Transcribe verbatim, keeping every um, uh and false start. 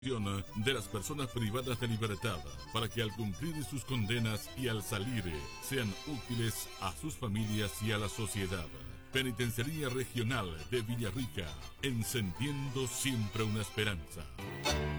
de las personas privadas de libertad para que al cumplir sus condenas y al salir sean útiles a sus familias y a la sociedad. Penitenciaría Regional de Villarrica, encendiendo siempre una esperanza.